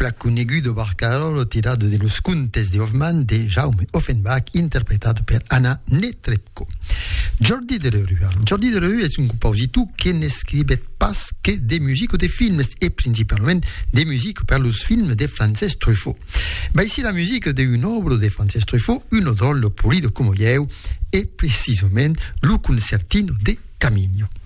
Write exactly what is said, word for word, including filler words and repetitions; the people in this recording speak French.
dupla coneguda barcarola tirada de Los Contes de Hoffmann de Jaume Offenbach, interpretado per Anna Netrebko. Jordi Delerue. Jordi Delerue è un compositor che ne scrive pas che de musique de films e principalmente de musique per los films de Frances Truffaut. Ma ici la musique de une obra de Frances Truffaut, un odolo pulido come eu, e precisamente lo concertino de Camino.